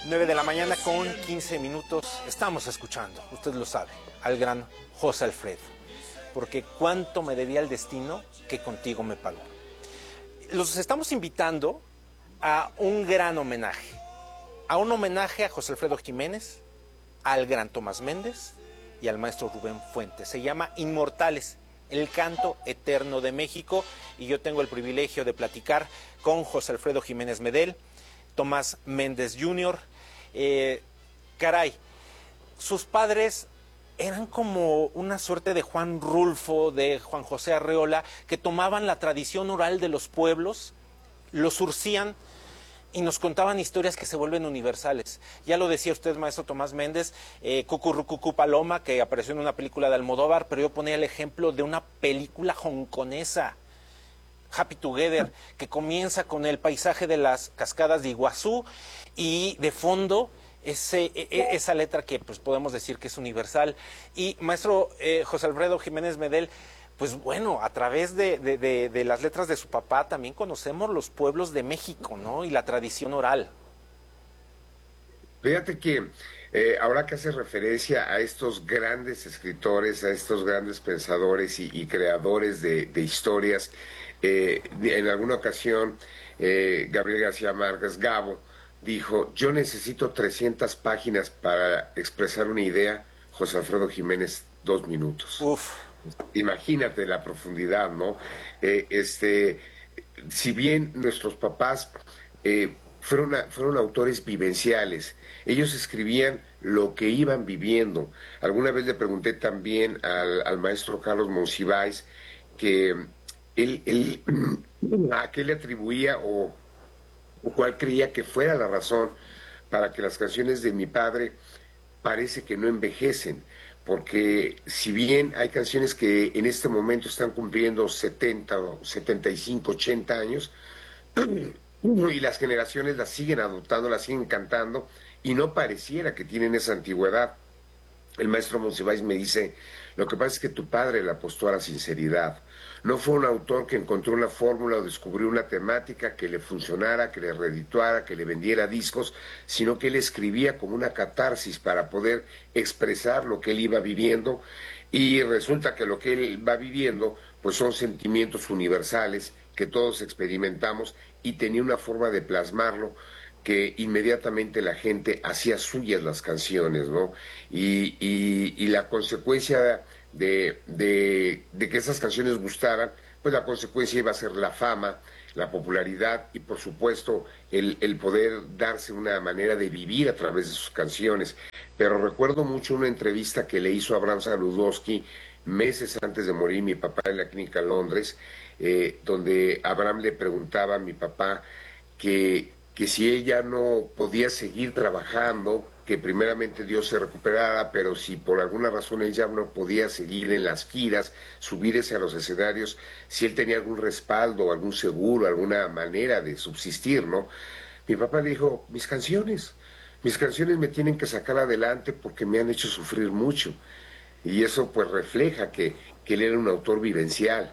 9 de la mañana con 15 minutos. Estamos escuchando, usted lo sabe, al gran José Alfredo. Porque cuánto me debía el destino que contigo me pagó. Los estamos invitando a un gran homenaje. A un homenaje a José Alfredo Jiménez, al gran Tomás Méndez y al maestro Rubén Fuentes. Se llama Inmortales, el canto eterno de México. Y yo tengo el privilegio de platicar con José Alfredo Jiménez Medel, Tomás Méndez Jr. Caray, sus padres eran como una suerte de Juan Rulfo, de Juan José Arreola, que tomaban la tradición oral de los pueblos, lo surcían y nos contaban historias que se vuelven universales. Ya lo decía usted, maestro Tomás Méndez, Cucurrucucú Paloma, que apareció en una película de Almodóvar, pero yo ponía el ejemplo de una película hongkonesa, Happy Together, que comienza con el paisaje de las cascadas de Iguazú y de fondo esa letra que pues podemos decir que es universal. Y maestro José Alfredo Jiménez Medel, pues bueno, a través de las letras de su papá también conocemos los pueblos de México, ¿no? Y la tradición oral. Fíjate que ahora que hace referencia a estos grandes escritores, a estos grandes pensadores y creadores de historias, en alguna ocasión Gabriel García Márquez, Gabo, dijo: yo necesito 300 páginas para expresar una idea. José Alfredo Jiménez, 2 minutos. Uf. Imagínate la profundidad, ¿no? Si bien nuestros papás fueron autores vivenciales, ellos escribían lo que iban viviendo. Alguna vez le pregunté también al maestro Carlos Monsiváis que él a qué le atribuía o cuál creía que fuera la razón para que las canciones de mi padre parece que no envejecen, porque si bien hay canciones que en este momento están cumpliendo 70, 75, 80 años, y las generaciones las siguen adoptando, las siguen cantando, y no pareciera que tienen esa antigüedad. El maestro Monsiváis me dice: lo que pasa es que tu padre le apostó a la sinceridad. No fue un autor que encontró una fórmula o descubrió una temática que le funcionara, que le redituara, que le vendiera discos, sino que él escribía como una catarsis para poder expresar lo que él iba viviendo, y resulta que lo que él va viviendo pues son sentimientos universales que todos experimentamos, y tenía una forma de plasmarlo que inmediatamente la gente hacía suyas las canciones, ¿no? Y la consecuencia de que esas canciones gustaran, pues la consecuencia iba a ser la fama, la popularidad y por supuesto el poder darse una manera de vivir a través de sus canciones. Pero recuerdo mucho una entrevista que le hizo Abraham Saludowski meses antes de morir mi papá en la clínica Londres, donde Abraham le preguntaba a mi papá que si ella no podía seguir trabajando, que primeramente Dios se recuperara, pero si por alguna razón él ya no podía seguir en las giras, subirse a los escenarios, si él tenía algún respaldo, algún seguro, alguna manera de subsistir, ¿no? Mi papá le dijo: mis canciones me tienen que sacar adelante porque me han hecho sufrir mucho. Y eso pues refleja que él era un autor vivencial.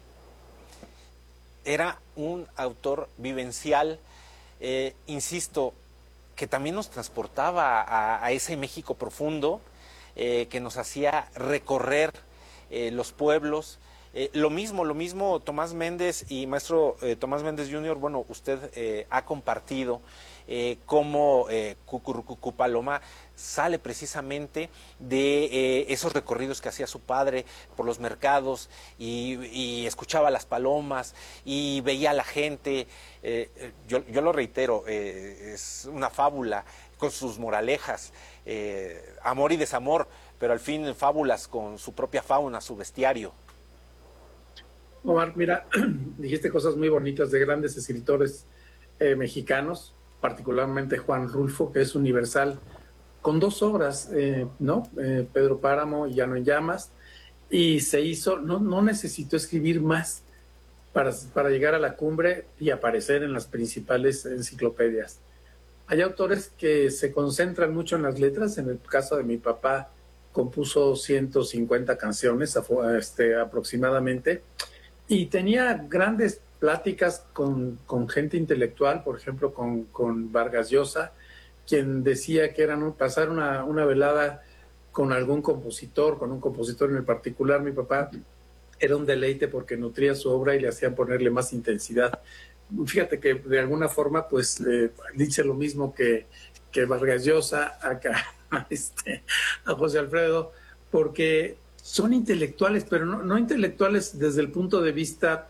Era un autor vivencial, insisto, que también nos transportaba a ese México profundo, que nos hacía recorrer los pueblos. Lo mismo Tomás Méndez y maestro Tomás Méndez Jr., bueno, usted ha compartido cómo Cucurrucucú Paloma sale precisamente de esos recorridos que hacía su padre por los mercados y escuchaba las palomas y veía a la gente. Yo lo reitero, es una fábula con sus moralejas, amor y desamor, pero al fin fábulas con su propia fauna, su bestiario. Omar, mira, dijiste cosas muy bonitas de grandes escritores mexicanos, particularmente Juan Rulfo, que es universal, con 2 obras, ¿no? Pedro Páramo y Llano en Llamas, y se hizo, no necesitó escribir más para llegar a la cumbre y aparecer en las principales enciclopedias. Hay autores que se concentran mucho en las letras. En el caso de mi papá, compuso 150 canciones aproximadamente, y tenía grandes pláticas con gente intelectual, por ejemplo con Vargas Llosa, quien decía que era pasar una velada con algún compositor, con un compositor en el particular, mi papá, era un deleite porque nutría su obra y le hacían ponerle más intensidad. Fíjate que de alguna forma, pues, dice lo mismo que Vargas Llosa a José Alfredo, porque son intelectuales, pero no intelectuales desde el punto de vista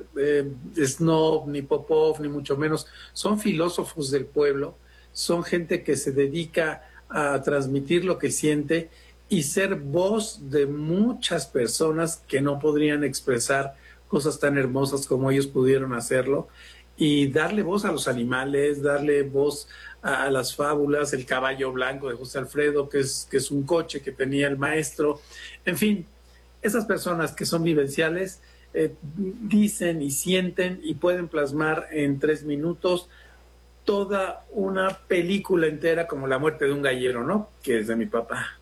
snob, ni Popov, ni mucho menos. Son filósofos del pueblo, son gente que se dedica a transmitir lo que siente y ser voz de muchas personas que no podrían expresar cosas tan hermosas como ellos pudieron hacerlo, y darle voz a los animales, darle voz a las fábulas, el caballo blanco de José Alfredo, que es un coche que tenía el maestro. En fin, esas personas que son vivenciales dicen y sienten y pueden plasmar en 3 minutos toda una película entera, como La muerte de un gallero, ¿no? Que es de mi papá.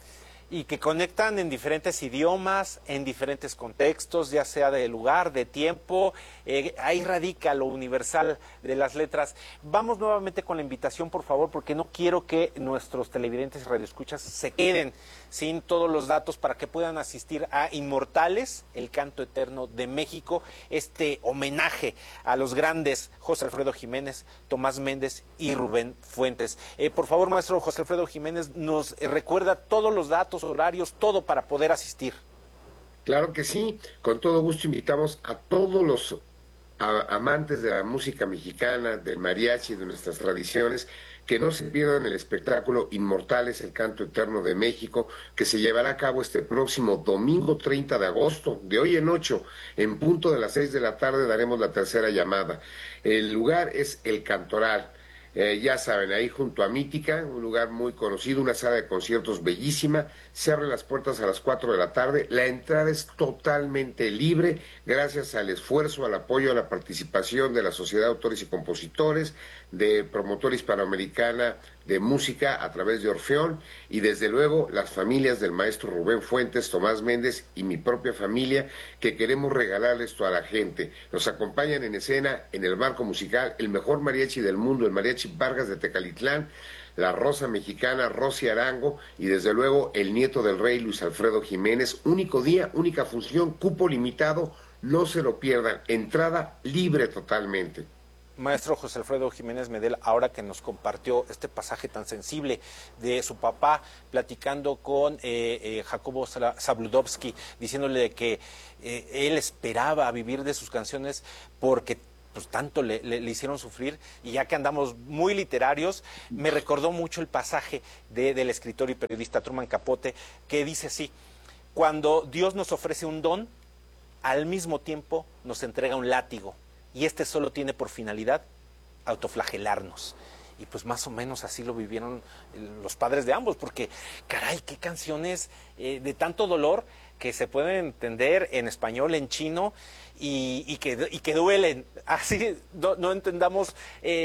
Y que conectan en diferentes idiomas, en diferentes contextos, ya sea de lugar, de tiempo. Ahí radica lo universal de las letras. Vamos nuevamente con la invitación, por favor, porque no quiero que nuestros televidentes y radioescuchas se queden sin todos los datos para que puedan asistir a Inmortales, el canto eterno de México, este homenaje a los grandes José Alfredo Jiménez, Tomás Méndez y Rubén Fuentes. Por favor, maestro José Alfredo Jiménez, nos recuerda todos los datos, horarios, todo para poder asistir. Claro que sí, con todo gusto invitamos a todos los amantes de la música mexicana, del mariachi, de nuestras tradiciones, que no se pierdan el espectáculo Inmortales, el canto eterno de México, que se llevará a cabo este próximo domingo 30 de agosto, de hoy en 8, en punto de las 6 de la tarde daremos la tercera llamada. El lugar es El Cantoral. Ya saben, ahí junto a Mítica, un lugar muy conocido, una sala de conciertos bellísima, se abren las puertas a las 4 de la tarde, la entrada es totalmente libre, gracias al esfuerzo, al apoyo, a la participación de la Sociedad de Autores y Compositores, de Promotora Hispanoamericana de Música a través de Orfeón, y desde luego las familias del maestro Rubén Fuentes, Tomás Méndez y mi propia familia, que queremos regalarle esto a la gente. Nos acompañan en escena, en el marco musical, el mejor mariachi del mundo, el mariachi Vargas de Tecalitlán, la Rosa Mexicana, Rosy Arango, y desde luego el nieto del rey, Luis Alfredo Jiménez. Único día, única función, cupo limitado, no se lo pierdan, entrada libre totalmente. Maestro José Alfredo Jiménez Medel, ahora que nos compartió este pasaje tan sensible de su papá, platicando con Jacobo Zabludovsky, diciéndole que él esperaba vivir de sus canciones porque pues tanto le hicieron sufrir, y ya que andamos muy literarios, me recordó mucho el pasaje del escritor y periodista Truman Capote, que dice así: cuando Dios nos ofrece un don, al mismo tiempo nos entrega un látigo, y este solo tiene por finalidad autoflagelarnos. Y pues más o menos así lo vivieron los padres de ambos, porque caray, qué canciones de tanto dolor que se pueden entender en español, en chino, y que duelen. Así no entendamos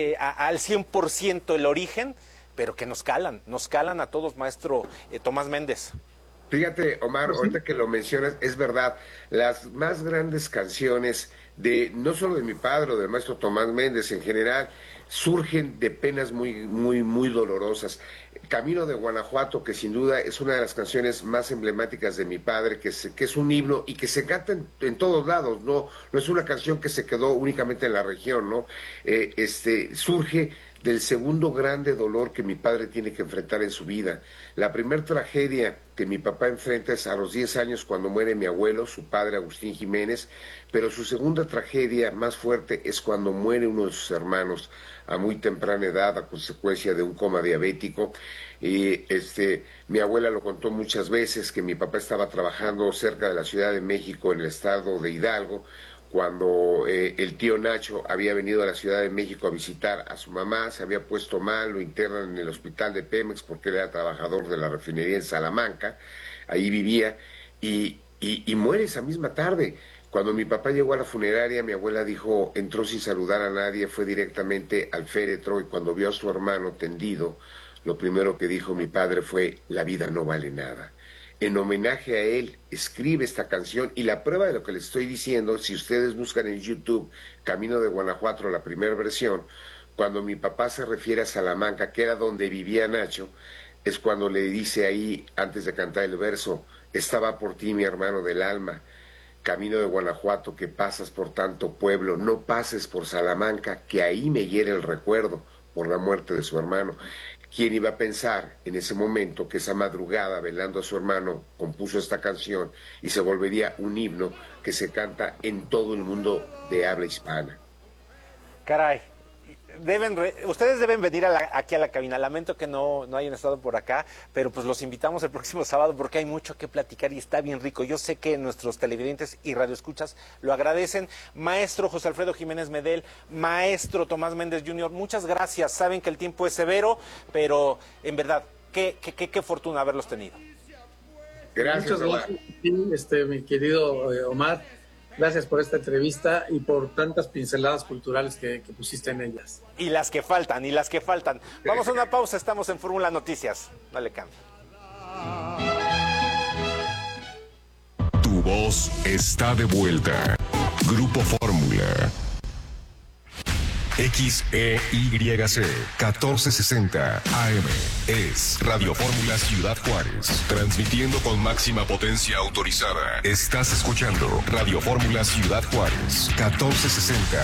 al 100% el origen, pero que nos calan a todos, maestro Tomás Méndez. Fíjate, Omar, ahorita que lo mencionas, es verdad, las más grandes canciones de no solo de mi padre o del maestro Tomás Méndez en general, surgen de penas muy dolorosas. Camino de Guanajuato, que sin duda es una de las canciones más emblemáticas de mi padre, que es un himno y que se canta en todos lados, no es una canción que se quedó únicamente en la región, ¿no? Surge del segundo grande dolor que mi padre tiene que enfrentar en su vida. La primer tragedia que mi papá enfrenta es a los 10 años, cuando muere mi abuelo, su padre Agustín Jiménez, pero su segunda tragedia más fuerte es cuando muere uno de sus hermanos a muy temprana edad a consecuencia de un coma diabético. Y mi abuela lo contó muchas veces, que mi papá estaba trabajando cerca de la Ciudad de México, en el estado de Hidalgo, cuando el tío Nacho había venido a la Ciudad de México a visitar a su mamá, se había puesto mal, lo internan en el hospital de Pemex porque él era trabajador de la refinería en Salamanca, ahí vivía, y muere esa misma tarde. Cuando mi papá llegó a la funeraria, mi abuela dijo, entró sin saludar a nadie, fue directamente al féretro, y cuando vio a su hermano tendido, lo primero que dijo mi padre fue: la vida no vale nada. En homenaje a él, escribe esta canción, y la prueba de lo que les estoy diciendo, si ustedes buscan en YouTube Camino de Guanajuato, la primera versión, cuando mi papá se refiere a Salamanca, que era donde vivía Nacho, es cuando le dice ahí, antes de cantar el verso, estaba por ti mi hermano del alma, camino de Guanajuato que pasas por tanto pueblo, no pases por Salamanca, que ahí me hiere el recuerdo por la muerte de su hermano. ¿Quién iba a pensar en ese momento que esa madrugada, velando a su hermano, compuso esta canción y se volvería un himno que se canta en todo el mundo de habla hispana? Caray, ustedes deben venir aquí a la cabina. Lamento que no hayan estado por acá, pero pues los invitamos el próximo sábado porque hay mucho que platicar y está bien rico. Yo sé que nuestros televidentes y radioescuchas lo agradecen. Maestro José Alfredo Jiménez Medel, maestro Tomás Méndez Jr., muchas gracias. Saben que el tiempo es severo, pero en verdad, qué fortuna haberlos tenido. Gracias, muchas gracias, mi querido Omar. Gracias por esta entrevista y por tantas pinceladas culturales que pusiste en ellas. Y las que faltan. Vamos a una pausa, estamos en Fórmula Noticias. Dale cambio. Tu voz está de vuelta. Grupo Fórmula. XEYC 1460 AM es Radio Fórmula Ciudad Juárez, transmitiendo con máxima potencia autorizada. Estás escuchando Radio Fórmula Ciudad Juárez 1460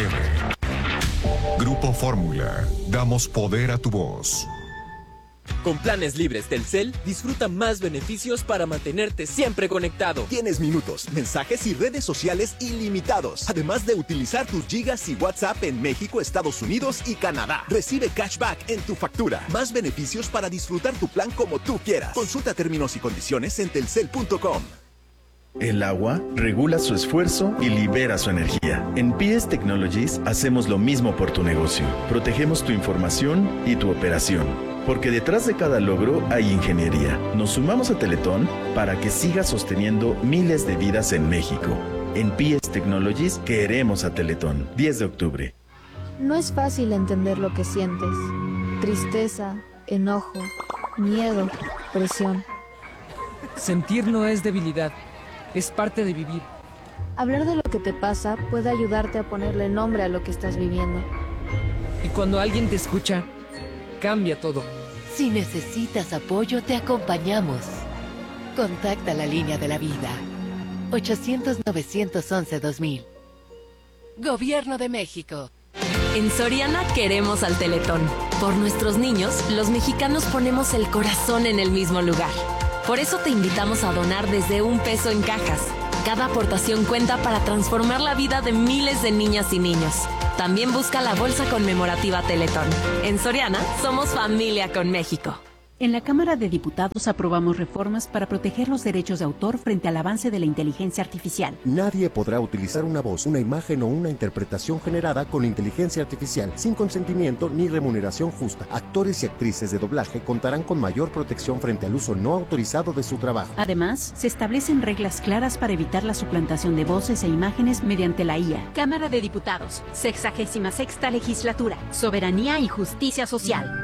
AM. Grupo Fórmula, damos poder a tu voz. Con planes libres Telcel, disfruta más beneficios para mantenerte siempre conectado. Tienes minutos, mensajes y redes sociales ilimitados, además de utilizar tus gigas y WhatsApp en México, Estados Unidos y Canadá. Recibe cashback en tu factura. Más beneficios para disfrutar tu plan como tú quieras. Consulta términos y condiciones en telcel.com. El agua regula su esfuerzo y libera su energía. En PS Technologies hacemos lo mismo por tu negocio. Protegemos tu información y tu operación. Porque detrás de cada logro hay ingeniería. Nos sumamos a Teletón para que siga sosteniendo miles de vidas en México. En PS Technologies queremos a Teletón. 10 de octubre. No es fácil entender lo que sientes. Tristeza, enojo, miedo, presión. Sentir no es debilidad, es parte de vivir. Hablar de lo que te pasa puede ayudarte a ponerle nombre a lo que estás viviendo. Y cuando alguien te escucha, cambia todo. Si necesitas apoyo, te acompañamos. Contacta la línea de la vida. 800-911-2000. Gobierno de México. En Soriana queremos al Teletón. Por nuestros niños, los mexicanos ponemos el corazón en el mismo lugar. Por eso te invitamos a donar desde $1 en cajas. Cada aportación cuenta para transformar la vida de miles de niñas y niños. También busca la bolsa conmemorativa Teletón. En Soriana, somos familia con México. En la Cámara de Diputados aprobamos reformas para proteger los derechos de autor frente al avance de la inteligencia artificial. Nadie podrá utilizar una voz, una imagen o una interpretación generada con inteligencia artificial sin consentimiento ni remuneración justa. Actores y actrices de doblaje contarán con mayor protección frente al uso no autorizado de su trabajo. Además, se establecen reglas claras para evitar la suplantación de voces e imágenes mediante la IA. Cámara de Diputados, 66ª Legislatura, Soberanía y Justicia Social.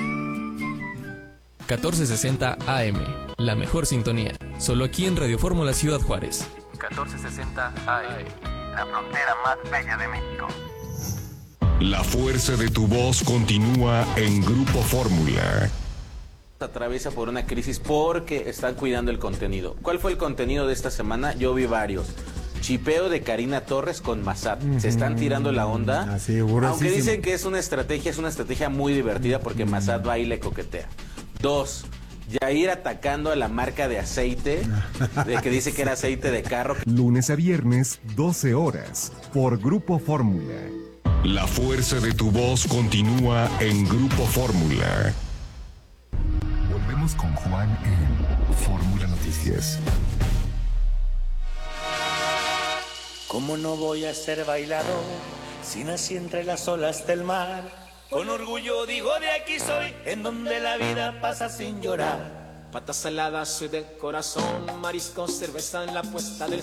1460 AM, la mejor sintonía. Solo aquí en Radio Fórmula Ciudad Juárez. 1460 AM, la frontera más bella de México. La fuerza de tu voz continúa en Grupo Fórmula. Atraviesa por una crisis porque están cuidando el contenido. ¿Cuál fue el contenido de esta semana? Yo vi varios. Chipeo de Karina Torres con Massad. Se están tirando la onda. Aunque dicen que es una estrategia muy divertida porque Massad va y le coquetea. 2. Yair atacando a la marca de aceite, de que dice que era aceite de carro. Lunes a viernes, 12 horas, por Grupo Fórmula. La fuerza de tu voz continúa en Grupo Fórmula. Volvemos con Juan en Fórmula Noticias. ¿Cómo no voy a ser bailador si nací entre las olas del mar? Con orgullo digo de aquí soy, en donde la vida pasa sin llorar. Patas saladas soy de corazón, mariscos, cerveza en la puesta del